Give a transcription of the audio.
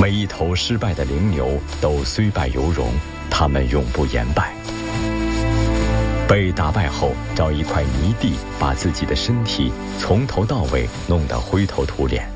每一头失败的羚牛都虽败犹荣，他们永不言败。被打败后，找一块泥地，把自己的身体从头到尾弄得灰头土脸。